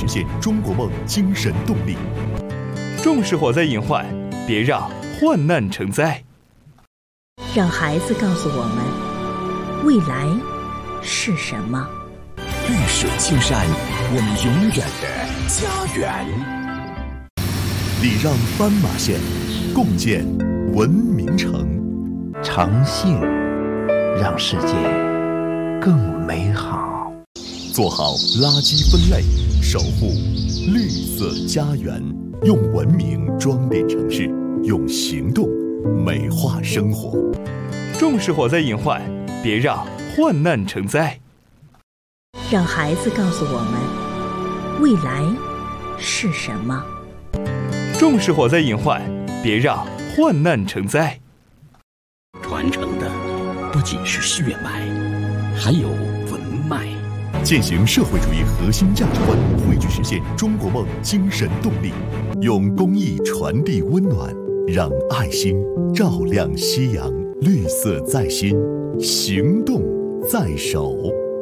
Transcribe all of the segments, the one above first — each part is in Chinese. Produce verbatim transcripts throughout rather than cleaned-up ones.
实现中国梦精神动力。 重视火灾隐患，别让患难成灾。 让孩子告诉我们，未来是什么？ 绿水青山，我们永远的家园。 礼让斑马线，共建文明城。 诚信，让世界更美好。 做好垃圾分类，守护绿色家园。用文明装点城市，用行动美化生活。 重视火灾隐患，别让患难成灾。 让孩子告诉我们，未来是什么？ 重视火灾隐患，别让患难成灾。 传承的不仅是血脉，还有文脉。 践行社会主义核心价值观，汇聚实现中国梦精神动力。用公益传递温暖，让爱心照亮夕阳。绿色在心，行动在手。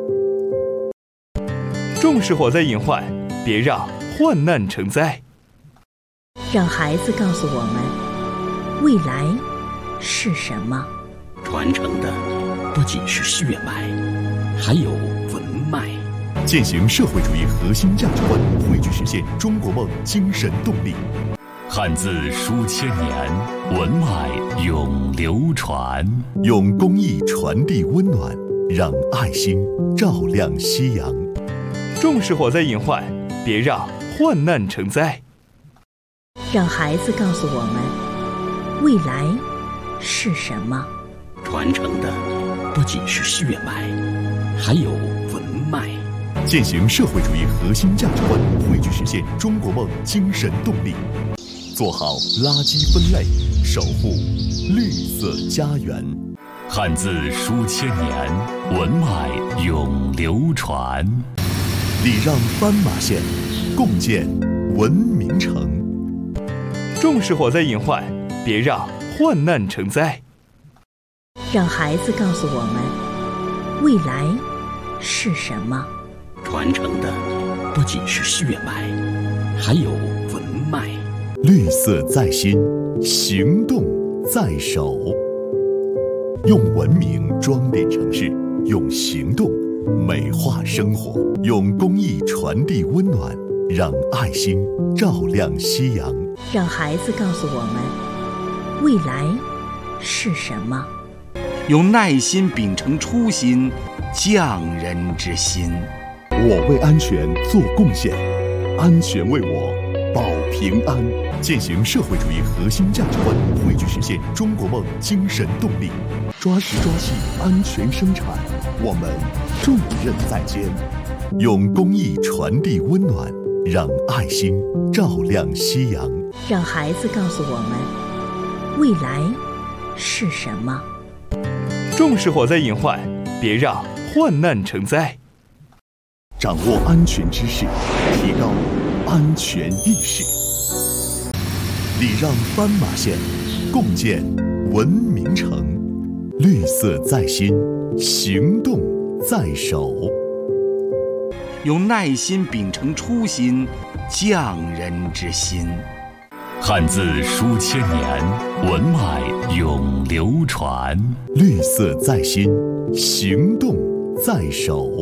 重视火灾隐患，别让患难成灾。 让孩子告诉我们，未来是什么？ 传承的不仅是血脉，还有文脉。 践行社会主义核心价值观，汇聚实现中国梦精神动力。 汉字书千年，文脉永流传。 用公益传递温暖，让爱心照亮夕阳。 重视火灾隐患，别让患难成灾。 让孩子告诉我们，未来是什么？ 传承的不仅是血脉，还有文脉。 践行社会主义核心价值观，汇聚实现中国梦精神动力。做好垃圾分类，守护绿色家园。 汉字书千年，文脉永流传。 礼让斑马线，共建文明城。 重视火灾隐患，别让患难成灾。 让孩子告诉我们，未来是什么？ 传承的不仅是血脉，还有文脉。 绿色在心，行动在手。用文明装点城市，用行动美化生活。用公益传递温暖，让爱心照亮夕阳。 让孩子告诉我们，未来是什么？ 用耐心秉承初心，匠人之心。 我为安全做贡献，安全为我保平安。践行社会主义核心价值观，汇聚实现中国梦精神动力。抓实抓细，安全生产，我们重任在肩。用公益传递温暖，让爱心照亮夕阳。 让孩子告诉我们，未来是什么？ 重视火灾隐患，别让患难成灾。 掌握安全知识，提高安全意识。礼让斑马线，共建文明城。绿色在心，行动在手。 用耐心秉承初心，匠人之心。 汉字书千年，文脉永流传。 绿色在心，行动在手。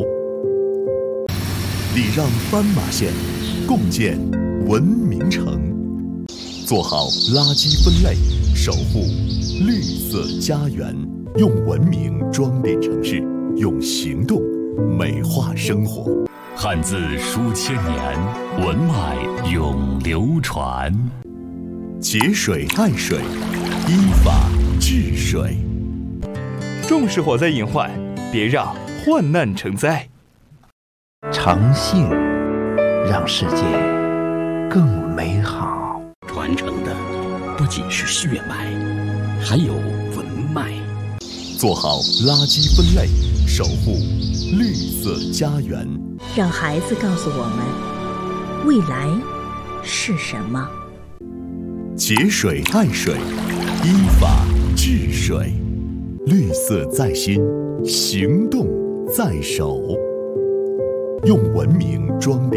礼让斑马线，共建文明城。做好垃圾分类，守护绿色家园。用文明装点城市，用行动美化生活。 汉字书千年，文脉永流传。 节水爱水，依法治水。 重视火灾隐患，别让患难成灾。 诚信，让世界更美好。 传承的不仅是血脉，还有文脉。 做好垃圾分类，守护绿色家园。 让孩子告诉我们，未来是什么？ 节水爱水，依法治水。绿色在心，行动在手。用文明装点